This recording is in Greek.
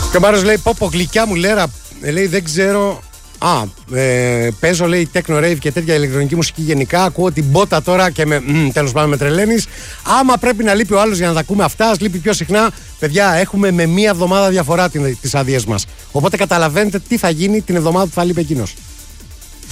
Και ο Μάρος λέει: Πόπο, γλυκιά μου λέρα. Λέει: Δεν ξέρω. Παίζω, λέει, techno rave και τέτοια ηλεκτρονική μουσική γενικά. Ακούω την μπότα τώρα και τέλος πάντων με τρελαίνεις. Άμα πρέπει να λείπει ο άλλος για να τα ακούμε αυτά, ας λείπει πιο συχνά. Παιδιά, έχουμε με μία εβδομάδα διαφορά τις άδειες μας. Οπότε καταλαβαίνετε τι θα γίνει την εβδομάδα που θα λείπει εκείνος.